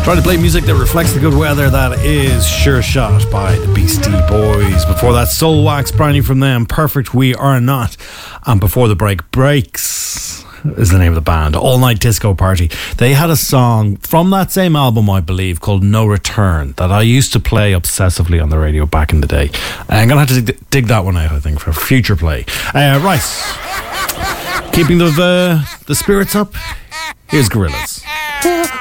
Trying to play music that reflects the good weather. That is Sure Shot by the Beastie Boys. Before that, Soul Wax, brand new from them, Perfect We Are Not. And before the break, Breaks is the name of the band, All Night Disco Party. They had a song from that same album, I believe, called No Return, that I used to play obsessively on the radio back in the day. I'm going to have to dig that one out, I think, for future play. Right. Keeping the spirits up, here's Gorillaz.